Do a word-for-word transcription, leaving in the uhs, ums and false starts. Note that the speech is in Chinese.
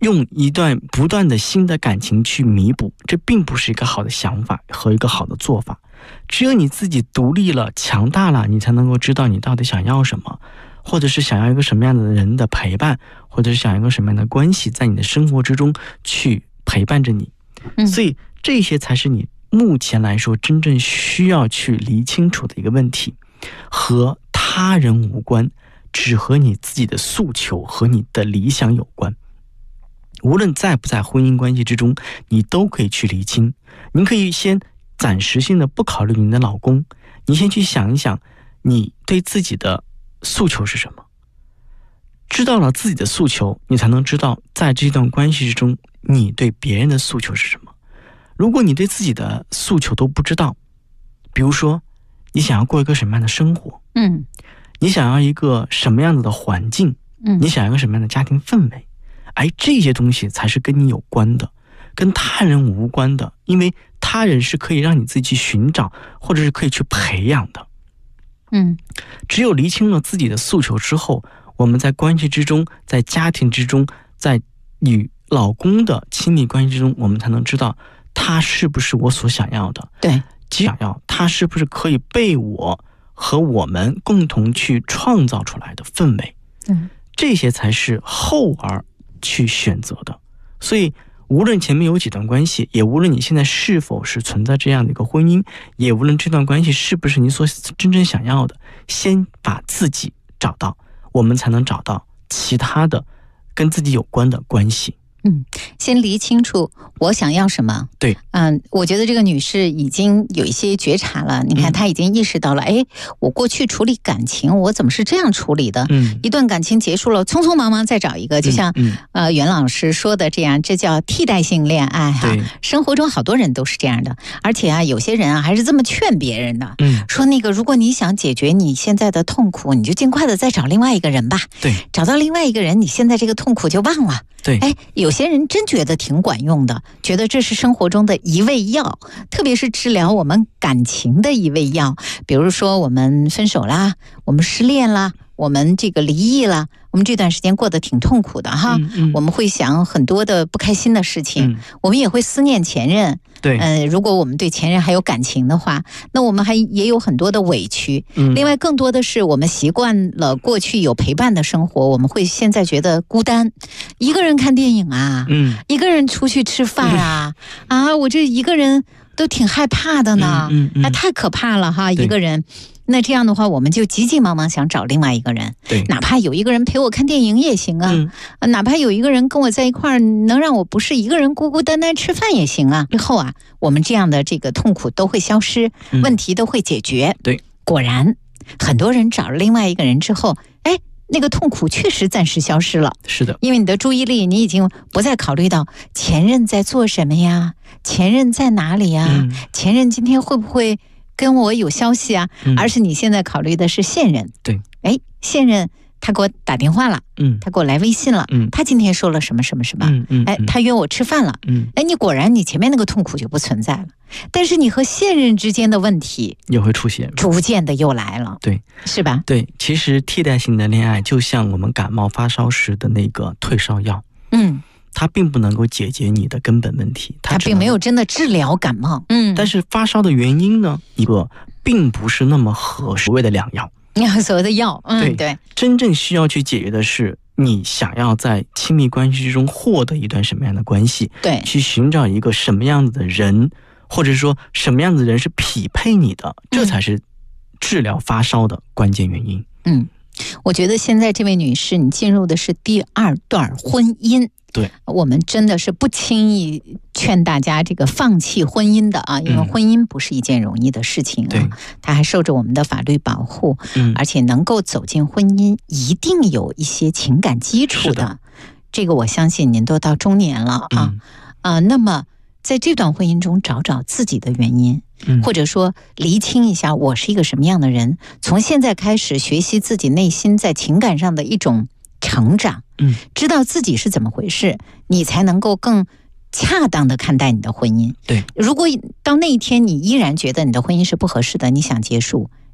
用一段不断的新的感情去弥补，这并不是一个好的想法和一个好的做法。只有你自己独立了、强大了，你才能够知道你到底想要什么，或者是想要一个什么样的人的陪伴，或者是想要一个什么样的关系在你的生活之中去陪伴着你。 嗯、 所以这些才是你目前来说真正需要去理清楚的一个问题，和他人无关，只和你自己的诉求和你的理想有关。无论在不在婚姻关系之中，你都可以去理清。您可以先暂时性的不考虑你的老公，你先去想一想你对自己的诉求是什么。知道了自己的诉求，你才能知道在这段关系之中你对别人的诉求是什么。如果你对自己的诉求都不知道，比如说你想要过一个什么样的生活， 嗯， 你想要一个什么样子的环境， 嗯， 你想要一个什么样的家庭氛围，哎，这些东西才是跟你有关的，跟他人无关的，因为他人是可以让你自己去寻找，或者是可以去培养的。 嗯， 只有厘清了自己的诉求之后，我们在关系之中，在家庭之中，在与老公的亲密关系之中，我们才能知道他是不是我所想要的。 对， 想要他是不是可以被我和我们共同去创造出来的氛围。 嗯， 这些才是后而去选择的。所以无论前面有几段关系，也无论你现在是否是存在这样的一个婚姻，也无论这段关系是不是你所真正想要的，先把自己找到，我们才能找到其他的跟自己有关的关系。 嗯，先理清楚我想要什么。 对， 嗯，我觉得这个女士已经有一些觉察了。你看，她已经意识到了，哎、嗯，我过去处理感情，我怎么是这样处理的？嗯，一段感情结束了，匆匆忙忙再找一个，就像、嗯嗯、呃袁老师说的这样，这叫替代性恋爱哈。对，生活中好多人都是这样的，而且啊，有些人啊还是这么劝别人的，嗯，说那个如果你想解决你现在的痛苦，你就尽快的再找另外一个人吧。对，找到另外一个人，你现在这个痛苦就忘了。对，哎，有些人真觉得挺管用的，觉得这是生活中的一味药，特别是治疗我们感情的一味药。比如说我们分手啦，我们失恋啦，我们这个离异啦，我们这段时间过得挺痛苦的哈、嗯嗯、我们会想很多的不开心的事情、嗯、我们也会思念前任。对，嗯、呃，如果我们对前任还有感情的话，那我们还也有很多的委屈。嗯，另外更多的是我们习惯了过去有陪伴的生活，我们会现在觉得孤单，一个人看电影啊，嗯，一个人出去吃饭啊，嗯、啊，我这一个人都挺害怕的呢，嗯嗯嗯、啊，太可怕了哈，一个人。那这样的话，我们就急急忙忙想找另外一个人，对，哪怕有一个人陪我看电影也行啊，嗯、哪怕有一个人跟我在一块儿，能让我不是一个人孤孤单单吃饭也行啊。之后啊，我们这样的这个痛苦都会消失，嗯、问题都会解决。对，果然，很多人找了另外一个人之后，哎，那个痛苦确实暂时消失了。是的，因为你的注意力，你已经不再考虑到前任在做什么呀，前任在哪里呀，嗯、前任今天会不会跟我有消息啊、嗯、而是你现在考虑的是现任。对，哎，现任他给我打电话了，嗯，他给我来微信了，嗯，他今天说了什么什么什么，嗯嗯，哎，他约我吃饭了，嗯，哎，你果然你前面那个痛苦就不存在了，但是你和现任之间的问题也会出现，逐渐的又来了，对，是吧？对，其实替代性的恋爱就像我们感冒发烧时的那个退烧药，嗯。它并不能够解决你的根本问题，它并没有真的治疗感冒。嗯，但是发烧的原因呢，一个并不是那么合所谓的良药。所谓的药，嗯，对对，真正需要去解决的是你想要在亲密关系之中获得一段什么样的关系，对，去寻找一个什么样子的人，或者说什么样子的人是匹配你的，这才是治疗发烧的关键原因。嗯，我觉得现在这位女士，你进入的是第二段婚姻。对，我们真的是不轻易劝大家这个放弃婚姻的啊，因为婚姻不是一件容易的事情啊，对，它还受着我们的法律保护，嗯，而且能够走进婚姻，一定有一些情感基础的。的这个我相信您都到中年了啊，嗯、啊，那么在这段婚姻中找找自己的原因，嗯、或者说厘清一下我是一个什么样的人，从现在开始学习自己内心在情感上的一种成长。嗯，知道自己是怎么回事，你才能够更恰当的看待你的婚姻。对，如果到那一天你依然觉得你的婚姻是不合适的，你想结束，